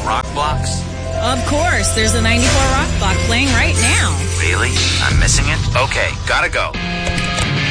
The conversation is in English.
rock blocks? Of course, there's a 94 rock block playing right now. Really? I'm missing it? Okay, gotta go.